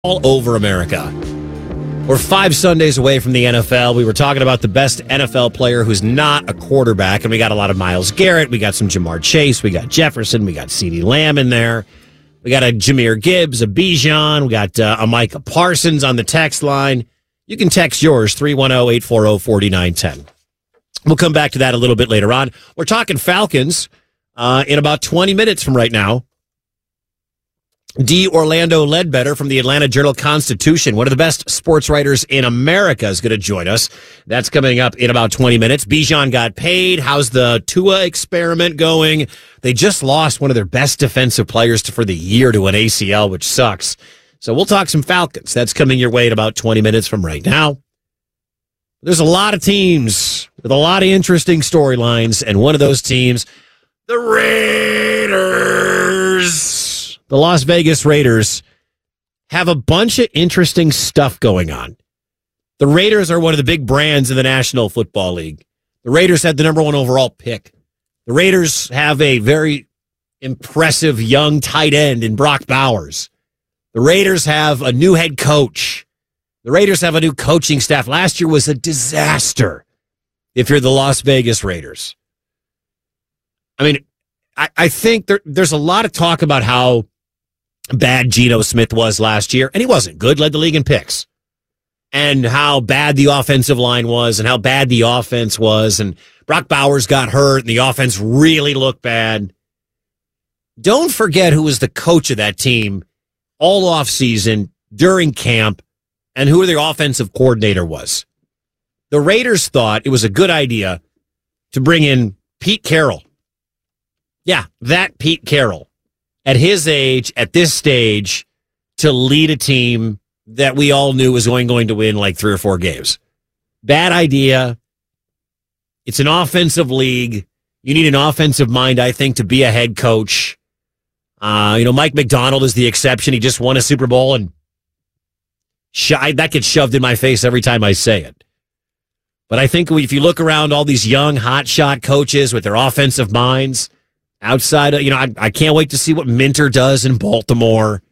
all over America. We're 5 Sundays away from the NFL. We were talking about the best NFL player who's not a quarterback, and we got a lot of Myles Garrett. We got some Jamar Chase. We got Jefferson. We got CeeDee Lamb in there. We got a Jahmyr Gibbs, a Bijan. We got a Micah Parsons on the text line. You can text yours, 310-840-4910. We'll come back to that a little bit later on. We're talking Falcons in about 20 minutes from right now. D. Orlando Ledbetter from the Atlanta Journal-Constitution, one of the best sports writers in America, is going to join us. That's coming up in about 20 minutes. Bijan got paid. How's the Tua experiment going? They just lost one of their best defensive players for the year to an ACL, which sucks. So we'll talk some Falcons. That's coming your way in about 20 minutes from right now. There's a lot of teams with a lot of interesting storylines, and one of those teams, the Raiders. The Las Vegas Raiders have a bunch of interesting stuff going on. The Raiders are one of the big brands in the National Football League. The Raiders had the number 1 overall pick. The Raiders have a very impressive young tight end in Brock Bowers. The Raiders have a new head coach. The Raiders have a new coaching staff. Last year was a disaster if you're the Las Vegas Raiders. I mean, I think there's a lot of talk about how bad Geno Smith was last year, and he wasn't good, led the league in picks, and how bad the offensive line was and how bad the offense was, and Brock Bowers got hurt and the offense really looked bad. Don't forget who was the coach of that team all offseason during camp and who their offensive coordinator was. The Raiders thought it was a good idea to bring in Pete Carroll. Yeah, that Pete Carroll. At his age, at this stage, to lead a team that we all knew was going to win like 3 or 4 games. Bad idea. It's an offensive league. You need an offensive mind, I think, to be a head coach. Mike McDonald is the exception. He just won a Super Bowl, and that gets shoved in my face every time I say it. But I think if you look around all these young hotshot coaches with their offensive minds, outside of, I can't wait to see what Minter does in Baltimore.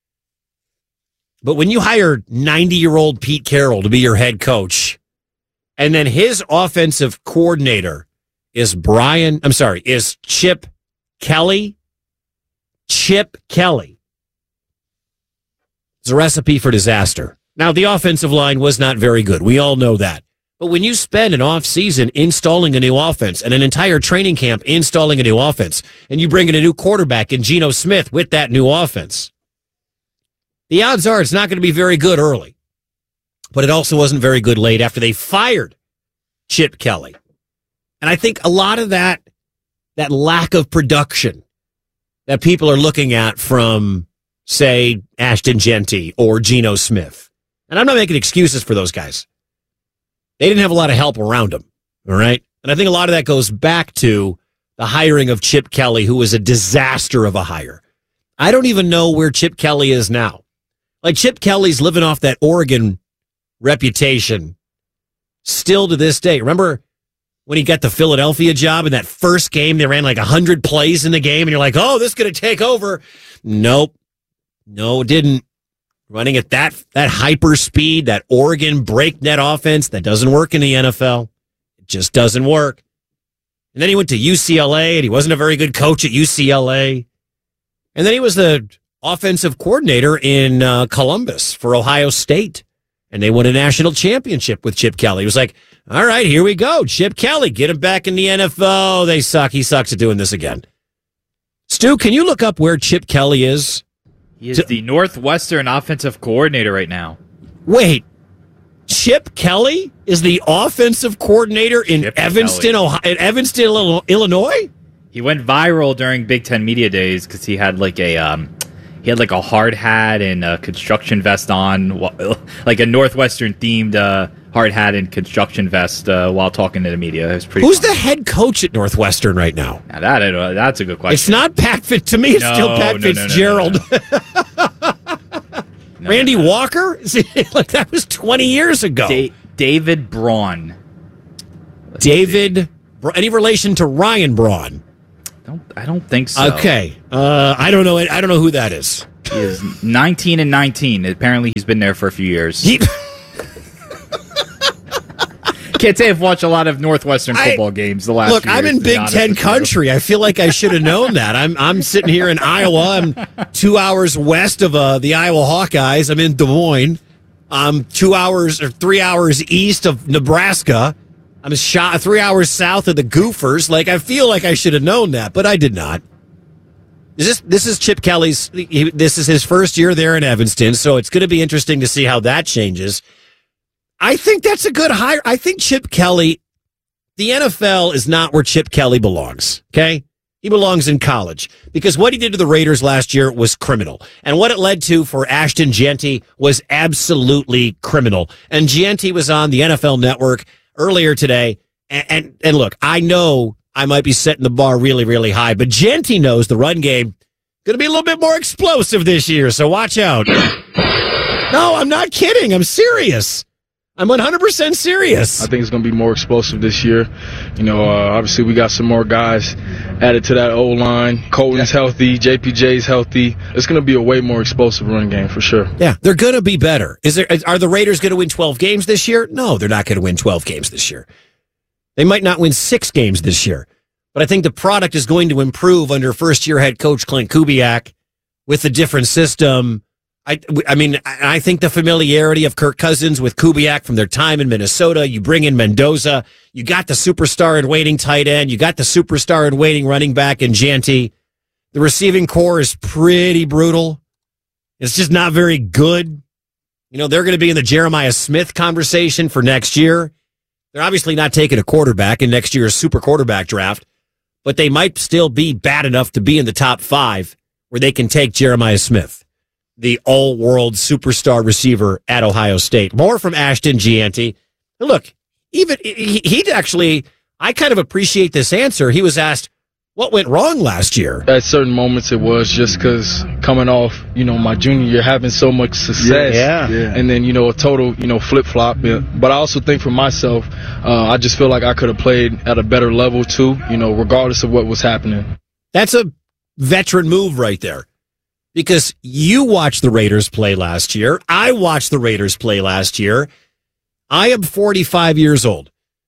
But when you hire 90-year-old Pete Carroll to be your head coach, and then his offensive coordinator is Chip Kelly. Chip Kelly. It's a recipe for disaster. Now, the offensive line was not very good. We all know that. But when you spend an offseason installing a new offense and an entire training camp installing a new offense, and you bring in a new quarterback in Geno Smith with that new offense, the odds are it's not going to be very good early. But it also wasn't very good late after they fired Chip Kelly. And I think a lot of that lack of production that people are looking at from, say, Ashton Genty or Geno Smith. And I'm not making excuses for those guys. They didn't have a lot of help around them, all right? And I think a lot of that goes back to the hiring of Chip Kelly, who was a disaster of a hire. I don't even know where Chip Kelly is now. Like, Chip Kelly's living off that Oregon reputation still to this day. Remember when he got the Philadelphia job in that first game, they ran like 100 plays in the game, and you're like, oh, this is going to take over. Nope. No, it didn't. Running at that hyper speed, that Oregon breakneck offense, that doesn't work in the NFL. It just doesn't work. And then he went to UCLA, and he wasn't a very good coach at UCLA. And then he was the offensive coordinator in Columbus for Ohio State. And they won a national championship with Chip Kelly. He was like, all right, here we go. Chip Kelly, get him back in the NFL. They suck. He sucks at doing this again. Stu, can you look up where Chip Kelly is? He is the Northwestern offensive coordinator right now. Wait, Chip Kelly is the offensive coordinator in Evanston, Illinois? He went viral during Big Ten Media Days because he had like a hard hat and a construction vest on, like a Northwestern themed hard hat and construction vest while talking to the media. It was pretty. Who's the head coach at Northwestern right now? Now that's a good question. It's not Pat to me. It's still Pat Fitzgerald. Randy Walker? Like, that was 20 years ago. David Braun. Any relation to Ryan Braun? I don't think so. Okay. I don't know who that is. He is 19-19. Apparently, he's been there for a few years. Can't say I've watched a lot of Northwestern football games the last Look, few years. I'm in Big Ten country. I feel like I should have known that. I'm sitting here in Iowa. I'm 2 hours west of the Iowa Hawkeyes. I'm in Des Moines. I'm 2 hours or 3 hours east of Nebraska. I'm 3 hours south of the Gophers. Like, I feel like I should have known that, but I did not. This is Chip Kelly's. This is his first year there in Evanston, so it's going to be interesting to see how that changes. I think that's a good hire. I think Chip Kelly, the NFL is not where Chip Kelly belongs, okay? He belongs in college because what he did to the Raiders last year was criminal. And what it led to for Ashton Jeanty was absolutely criminal. And Jeanty was on the NFL Network earlier today. And look, I know I might be setting the bar really, really high, but Jeanty knows the run game going to be a little bit more explosive this year, so watch out. No, I'm not kidding. I'm serious. I'm 100% serious. I think it's going to be more explosive this year. You know, obviously we got some more guys added to that O-line. Colton's healthy. JPJ's healthy. It's going to be a way more explosive run game for sure. Yeah, they're going to be better. Are the Raiders going to win 12 games this year? No, they're not going to win 12 games this year. They might not win 6 games this year. But I think the product is going to improve under first-year head coach Clint Kubiak with a different system. I mean, I think the familiarity of Kirk Cousins with Kubiak from their time in Minnesota, you bring in Mendoza, you got the superstar in waiting tight end, you got the superstar in waiting running back in Jeanty. The receiving core is pretty brutal. It's just not very good. You know, they're going to be in the Jeremiah Smith conversation for next year. They're obviously not taking a quarterback in next year's super quarterback draft, but they might still be bad enough to be in the top 5 where they can take Jeremiah Smith, the all-world superstar receiver at Ohio State. More from Ashton Jeanty. Look, even he'd actually, I kind of appreciate this answer. He was asked, what went wrong last year? At certain moments it was just because coming off, you know, my junior year, having so much success. Yeah. And then, you know, a total, you know, flip-flop. Yeah. But I also think for myself, I just feel like I could have played at a better level too, you know, regardless of what was happening. That's a veteran move right there. Because you watched the Raiders play last year. I watched the Raiders play last year. I am 45 years old.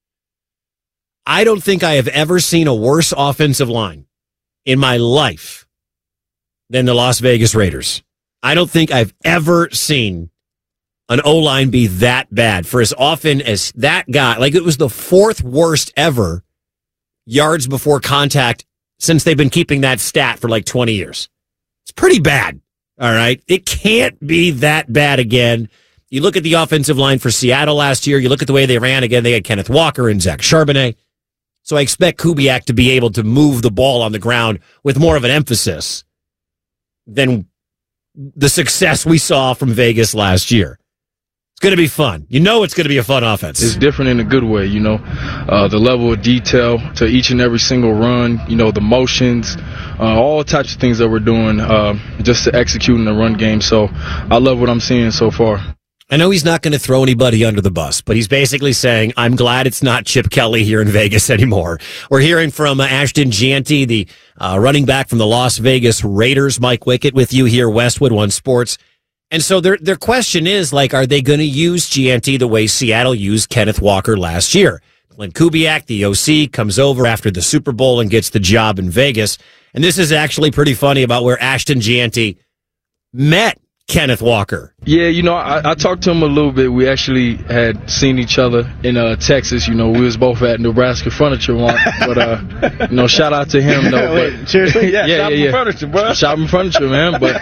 I don't think I have ever seen a worse offensive line in my life than the Las Vegas Raiders. I don't think I've ever seen an O-line be that bad for as often as that guy. Like, it was the 4th worst ever yards before contact since they've been keeping that stat for like 20 years. It's pretty bad, all right? It can't be that bad again. You look at the offensive line for Seattle last year. You look at the way they ran again. They had Kenneth Walker and Zach Charbonnet. So I expect Kubiak to be able to move the ball on the ground with more of an emphasis than the success we saw from Vegas last year. It's going to be fun. You know it's going to be a fun offense. It's different in a good way, you know. The level of detail to each and every single run, you know, the motions, all types of things that we're doing just to execute in the run game. So I love what I'm seeing so far. I know he's not going to throw anybody under the bus, but he's basically saying, I'm glad it's not Chip Kelly here in Vegas anymore. We're hearing from Ashton Jeanty, the running back from the Las Vegas Raiders. Mike Wickett with you here, Westwood One Sports. And so their question is, like, are they going to use Jeanty the way Seattle used Kenneth Walker last year? Clint Kubiak, the OC, comes over after the Super Bowl and gets the job in Vegas. And this is actually pretty funny about where Ashton Jeanty met Kenneth Walker. Yeah, you know, I talked to him a little bit. We actually had seen each other in Texas. You know, we was both at Nebraska Furniture Mart. But, you know, shout out to him, though. Wait, seriously? Yeah. Furniture, bro. Shopping furniture, man. But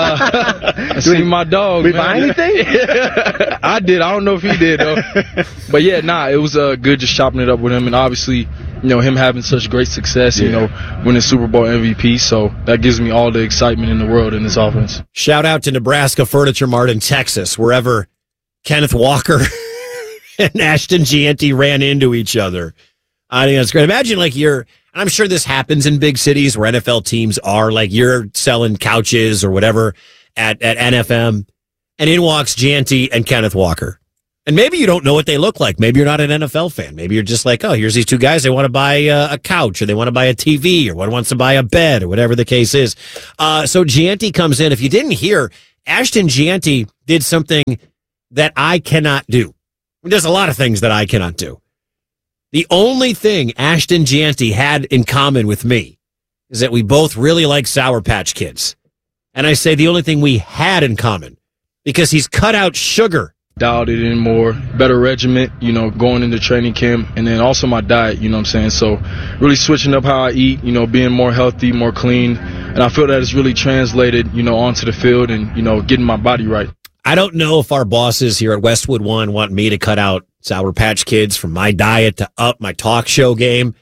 I seen my dog, we buy anything? I did. I don't know if he did, though. But, yeah, it was good just chopping it up with him. And obviously, you know, him having such great success, you know, winning Super Bowl MVP. So that gives me all the excitement in the world in this offense. Shout out to Nebraska Furniture Mart in Texas, wherever Kenneth Walker and Ashton Jeanty ran into each other. I think that's great. Imagine, like, I'm sure this happens in big cities where NFL teams are, like, you're selling couches or whatever at NFM, and in walks Jeanty and Kenneth Walker. And maybe you don't know what they look like. Maybe you're not an NFL fan. Maybe you're just like, oh, here's these two guys. They want to buy a couch, or they want to buy a TV, or one wants to buy a bed, or whatever the case is. So Gianti comes in. If you didn't hear, Ashton Gianti did something that I cannot do. There's a lot of things that I cannot do. The only thing Ashton Gianti had in common with me is that we both really like Sour Patch Kids. And I say the only thing we had in common, because he's cut out sugar. Dialed it in more, better regiment, going into training camp, and then also my diet, you know what I'm saying? So really switching up how I eat, being more healthy, more clean, and I feel that it's really translated, onto the field and, getting my body right. I don't know if our bosses here at Westwood One want me to cut out Sour Patch Kids from my diet to up my talk show game,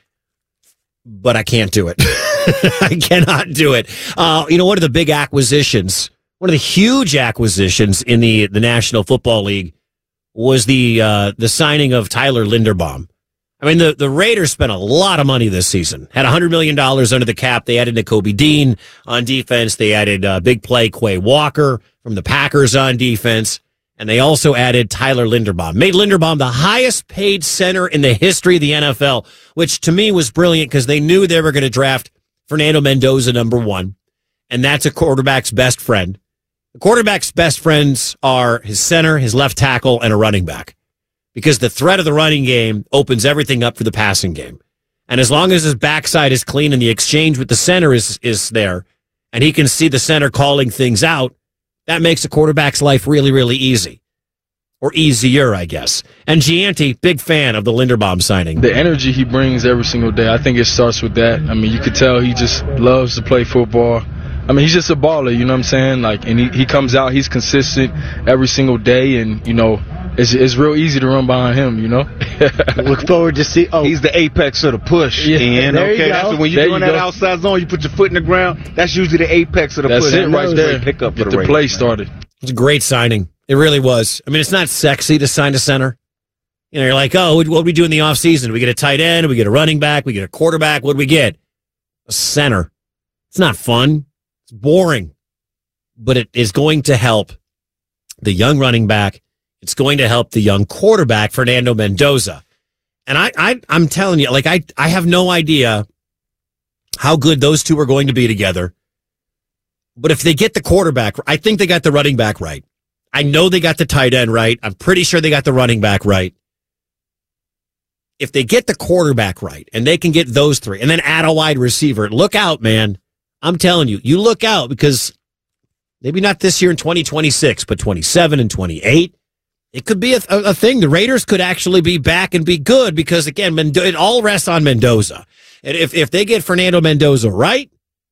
but I can't do it. I cannot do it. One of the big acquisitions, one of the huge acquisitions in the National Football League was the signing of Tyler Linderbaum. I mean, the Raiders spent a lot of money this season. Had $100 million under the cap. They added Nakobe Dean on defense. They added big play Quay Walker from the Packers on defense. And they also added Tyler Linderbaum. Made Linderbaum the highest paid center in the history of the NFL, which to me was brilliant because they knew they were going to draft Fernando Mendoza #1. And that's a quarterback's best friend. The quarterback's best friends are his center, his left tackle, and a running back. Because the threat of the running game opens everything up for the passing game. And as long as his backside is clean and the exchange with the center is there, and he can see the center calling things out, that makes a quarterback's life really, really easy. Or easier, I guess. And Gianti, big fan of the Linderbaum signing. The energy he brings every single day, I think it starts with that. I mean, you could tell he just loves to play football. I mean, he's just a baller, you know what I'm saying? And he comes out, he's consistent every single day, and, it's real easy to run behind him, Look forward to see. Oh, he's the apex of the push. Yeah. And, okay, that's when you're doing that outside zone, you put your foot in the ground. That's usually the apex of the push. That's it right there. Pick up Get the play started. It's a great signing. It really was. I mean, it's not sexy to sign a center. You're like, oh, what do we do in the offseason? We get a tight end, we get a running back, we get a quarterback. What do we get? A center. It's not fun. It's boring. But it is going to help the young running back. It's going to help the young quarterback, Fernando Mendoza. And I'm telling you, I have no idea how good those two are going to be together. But if they get the quarterback, I think they got the running back right. I know they got the tight end right. I'm pretty sure they got the running back right. If they get the quarterback right and they can get those three and then add a wide receiver, look out, man. I'm telling you, you look out, because maybe not this year in 2026, but 27 and 28. It could be a thing. The Raiders could actually be back and be good because, again, it all rests on Mendoza. And if they get Fernando Mendoza right,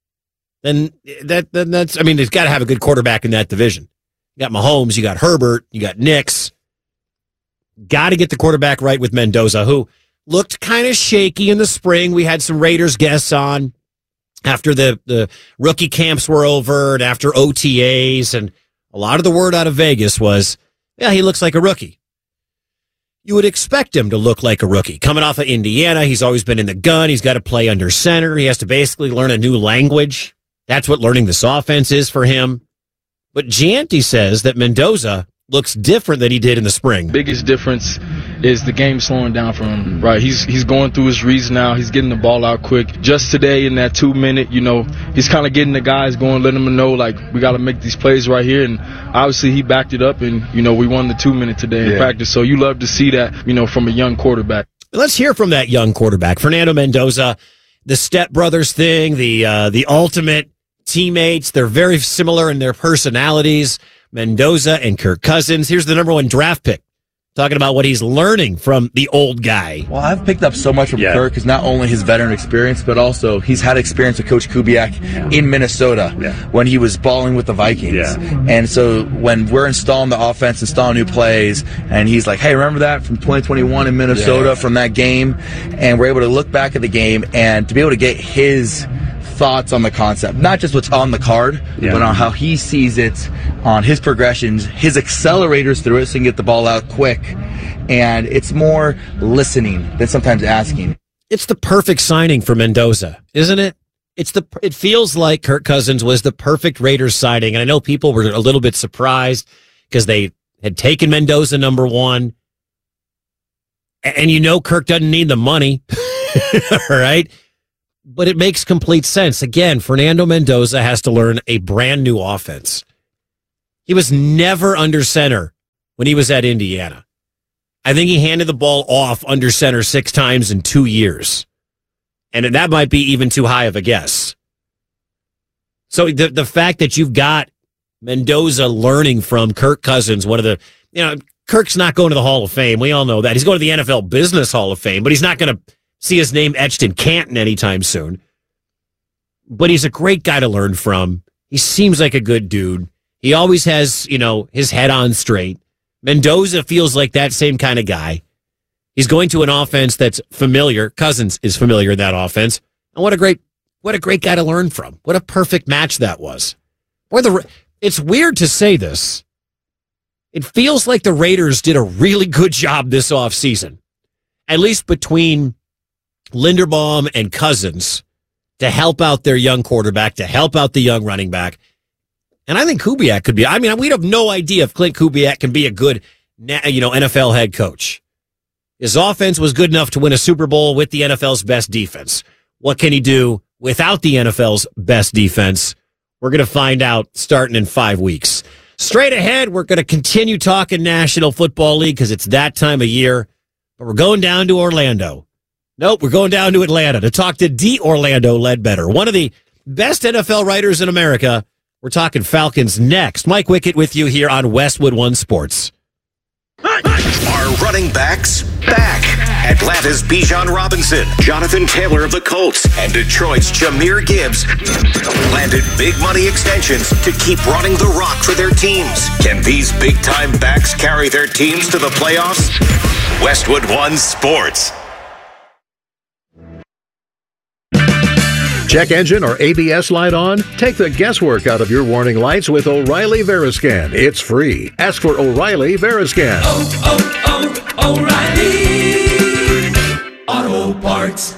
then that's, I mean, they've got to have a good quarterback in that division. You got Mahomes, you got Herbert, you got Nix. Got to get the quarterback right with Mendoza, who looked kind of shaky in the spring. We had some Raiders guests on after the rookie camps were over and after OTAs, and a lot of the word out of Vegas was, yeah, he looks like a rookie. You would expect him to look like a rookie. Coming off of Indiana, he's always been in the gun. He's got to play under center. He has to basically learn a new language. That's what learning this offense is for him. But Gianti says that Mendoza looks different than he did in the spring. Biggest difference is the game slowing down for him, right? He's going through his reads now. He's getting the ball out quick. Just today in that 2 minute, he's kind of getting the guys going, letting them know, we got to make these plays right here. And obviously he backed it up, and, we won the 2 minute today in practice. So you love to see that, from a young quarterback. Let's hear from that young quarterback, Fernando Mendoza. The Step Brothers thing, the ultimate teammates. They're very similar in their personalities. Mendoza and Kirk Cousins. Here's the #1 draft pick, talking about what he's learning from the old guy. Well, I've picked up so much from Kirk, is not only his veteran experience, but also he's had experience with Coach Kubiak in Minnesota when he was balling with the Vikings. And so when we're installing the offense, installing new plays, and he's like, hey, remember that from 2021 in Minnesota from that game? And we're able to look back at the game and to be able to get his thoughts on the concept, not just what's on the card, but on how he sees it, on his progressions, his accelerators through it so he can get the ball out quick. And it's more listening than sometimes asking. It's the perfect signing for Mendoza, isn't it? It feels like Kirk Cousins was the perfect Raiders signing. And I know people were a little bit surprised because they had taken Mendoza #1. And Kirk doesn't need the money. All right. But it makes complete sense. Again, Fernando Mendoza has to learn a brand new offense. He was never under center when he was at Indiana. I think he handed the ball off under center 6 times in 2 years. And that might be even too high of a guess. So the fact that you've got Mendoza learning from Kirk Cousins, one of the, Kirk's not going to the Hall of Fame. We all know that. He's going to the NFL Business Hall of Fame, but he's not going to see his name etched in Canton anytime soon. But he's a great guy to learn from. He seems like a good dude. He always has, his head on straight. Mendoza feels like that same kind of guy. He's going to an offense that's familiar. Cousins is familiar in that offense. And what a great guy to learn from. What a perfect match that was. It's weird to say this. It feels like the Raiders did a really good job this offseason, at least between Linderbaum and Cousins, to help out their young quarterback, to help out the young running back. And I think Kubiak could be. We'd have no idea if Clint Kubiak can be a good, NFL head coach. His offense was good enough to win a Super Bowl with the NFL's best defense. What can he do without the NFL's best defense? We're going to find out starting in 5 weeks. Straight ahead, we're going to continue talking National Football League because it's that time of year. But we're going down to Orlando. Nope, we're going down to Atlanta to talk to D. Orlando Ledbetter, one of the best NFL writers in America. We're talking Falcons next. Mike Wickett with you here on Westwood One Sports. Are running backs back? Atlanta's Bijan Robinson, Jonathan Taylor of the Colts, and Detroit's Jahmyr Gibbs landed big money extensions to keep running the rock for their teams. Can these big-time backs carry their teams to the playoffs? Westwood One Sports. Check engine or ABS light on? Take the guesswork out of your warning lights with O'Reilly Veriscan. It's free. Ask for O'Reilly Veriscan. O'Reilly Auto Parts.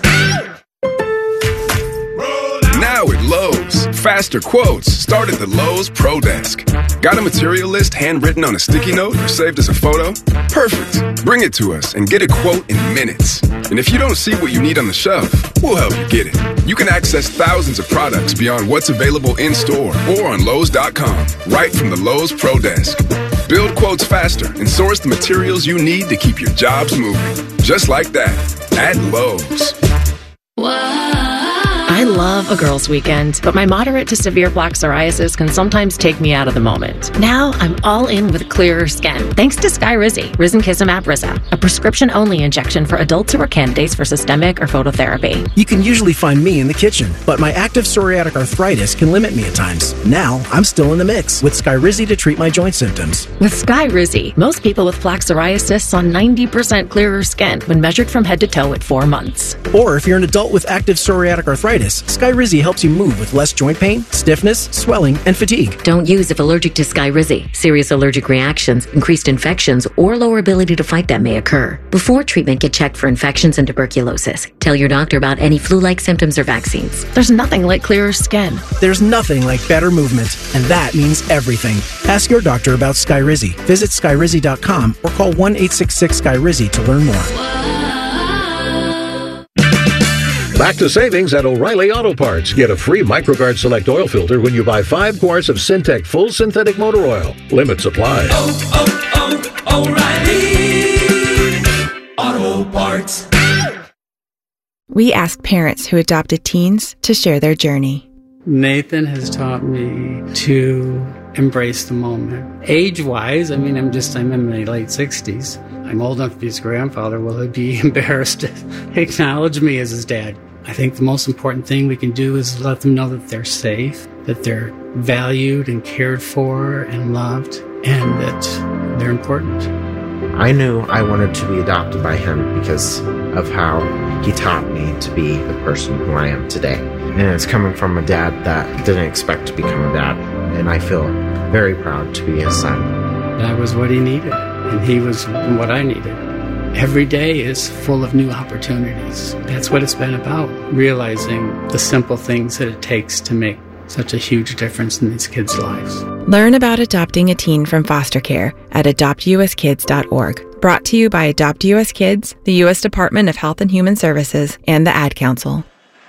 Now at Lowe's, faster quotes start at the Lowe's Pro Desk. Got a material list handwritten on a sticky note or saved as a photo? Perfect. Bring it to us and get a quote in minutes. And if you don't see what you need on the shelf, we'll help you get it. You can access thousands of products beyond what's available in-store or on Lowe's.com, right from the Lowe's Pro Desk. Build quotes faster and source the materials you need to keep your jobs moving. Just like that, at Lowe's. I love a girls' weekend, but my moderate to severe plaque psoriasis can sometimes take me out of the moment. Now I'm all in with clearer skin, thanks to Skyrizi, Risankizumab Risa, a prescription-only injection for adults who are candidates for systemic or phototherapy. You can usually find me in the kitchen, but my active psoriatic arthritis can limit me at times. Now I'm still in the mix with Skyrizi to treat my joint symptoms. With Skyrizi, most people with plaque psoriasis saw 90% clearer skin when measured from head to toe at 4 months. Or if you're an adult with active psoriatic arthritis, Skyrizi helps you move with less joint pain, stiffness, swelling, and fatigue. Don't use if allergic to Skyrizi. Serious allergic reactions, increased infections, or lower ability to fight them may occur. Before treatment, get checked for infections and tuberculosis. Tell your doctor about any flu-like symptoms or vaccines. There's nothing like clearer skin. There's nothing like better movement, and that means everything. Ask your doctor about Skyrizi. Visit Skyrizi.com or call 1-866-SKYRIZI to learn more. Back to savings at O'Reilly Auto Parts. Get a free MicroGuard Select oil filter when you buy 5 quarts of Syntec Full Synthetic Motor Oil. Limits apply. O'Reilly Auto Parts. We ask parents who adopted teens to share their journey. Nathan has taught me to embrace the moment. Age-wise, I'm in my late 60s. I'm old enough to be his grandfather. Will he be embarrassed to acknowledge me as his dad? I think the most important thing we can do is let them know that they're safe, that they're valued and cared for and loved, and that they're important. I knew I wanted to be adopted by him because of how he taught me to be the person who I am today. And it's coming from a dad that didn't expect to become a dad, and I feel very proud to be his son. That was what he needed, and he was what I needed. Every day is full of new opportunities. That's what it's been about, realizing the simple things that it takes to make such a huge difference in these kids' lives. Learn about adopting a teen from foster care at adoptuskids.org. Brought to you by Adopt U.S. Kids, the U.S. Department of Health and Human Services, and the Ad Council.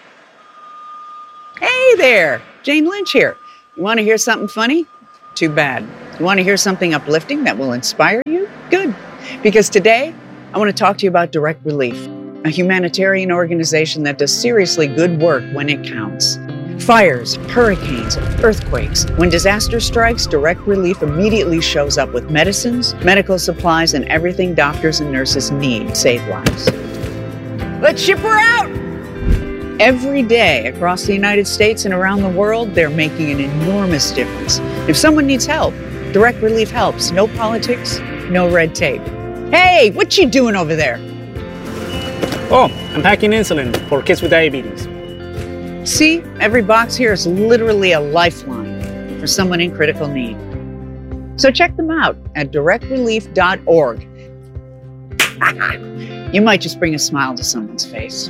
Hey there, Jane Lynch here. You want to hear something funny? Too bad. You want to hear something uplifting that will inspire you? Good. Because today, I want to talk to you about Direct Relief, a humanitarian organization that does seriously good work when it counts. Fires, hurricanes, earthquakes. When disaster strikes, Direct Relief immediately shows up with medicines, medical supplies, and everything doctors and nurses need to save lives. Let's ship her out! Every day across the United States and around the world, they're making an enormous difference. If someone needs help, Direct Relief helps. No politics, no red tape. Hey, what you doing over there? Oh, I'm packing insulin for kids with diabetes. See, every box here is literally a lifeline for someone in critical need. So check them out at directrelief.org. You might just bring a smile to someone's face.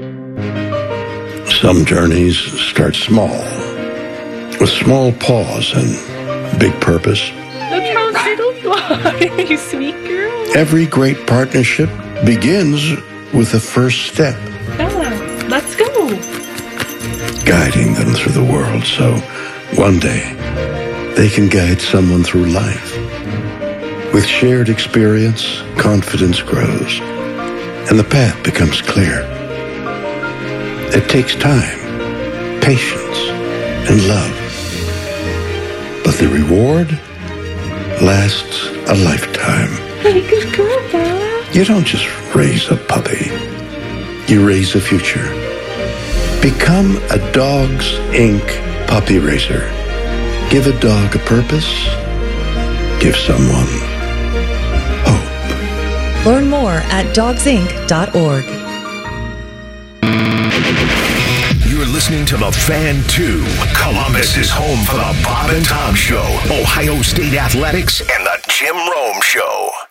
Some journeys start small, with small pause and big purpose. Look how little you are, you sweet girl. Every great partnership begins with the first step. Bella, let's go. Guiding them through the world so one day they can guide someone through life. With shared experience, confidence grows, and the path becomes clear. It takes time, patience, and love. But the reward lasts a lifetime. Hey, good girl, Bella. You don't just raise a puppy. You raise a future. Become a Dogs Inc. puppy raiser. Give a dog a purpose. Give someone hope. Learn more at dogsinc.org. You're listening to The Fan 2. Columbus is home for the Bob and Tom Show, Ohio State Athletics, and the Jim Rome Show.